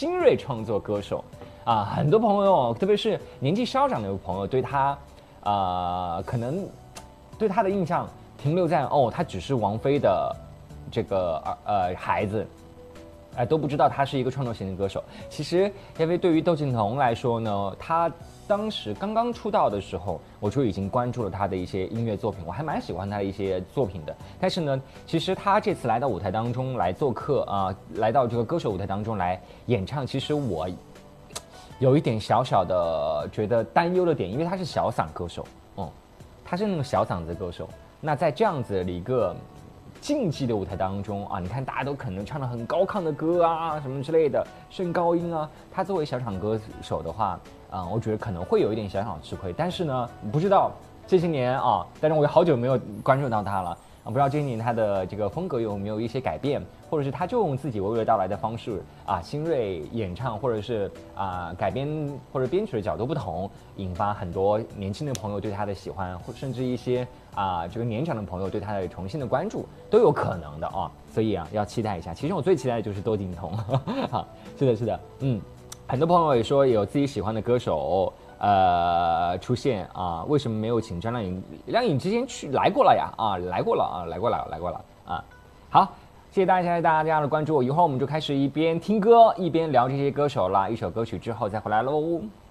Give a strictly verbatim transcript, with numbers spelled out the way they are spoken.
新锐创作歌手啊，很多朋友，特别是年纪稍长的朋友，对他，啊、呃，可能对他的印象停留在哦，他只是王菲的这个呃孩子。哎，都不知道他是一个创作型的歌手。其实，因为对于窦靖童来说呢，他当时刚刚出道的时候，我就已经关注了他的一些音乐作品，我还蛮喜欢他的一些作品的。但是呢，其实他这次来到舞台当中来做客啊、呃，来到这个歌手舞台当中来演唱，其实我有一点小小的觉得担忧的点，因为他是小嗓歌手，嗯，他是那种小嗓子歌手。那在这样子的一个竞技的舞台当中啊，你看大家都可能唱得很高亢的歌啊，什么之类的，升高音啊。他作为小场歌手的话，啊、呃，我觉得可能会有一点小小吃亏。但是呢，不知道这些年啊，但是我好久没有关注到他了啊，不知道这些年他的这个风格有没有一些改变，或者是他就用自己娓娓道来的方式啊，新锐演唱，或者是啊改编或者编曲的角度不同，引发很多年轻的朋友对他的喜欢，或甚至一些。啊，这个年长的朋友对他的重新的关注都有可能的啊，所以啊，要期待一下。其实我最期待的就是窦靖童，好，是的，是的，嗯，很多朋友也说有自己喜欢的歌手呃出现啊，为什么没有请张靓颖？靓颖之前去来过了呀，啊，来过了啊，来过了，来过了啊。好，谢谢大家，谢谢大家的关注。一会儿我们就开始一边听歌一边聊这些歌手了，一首歌曲之后再回来喽。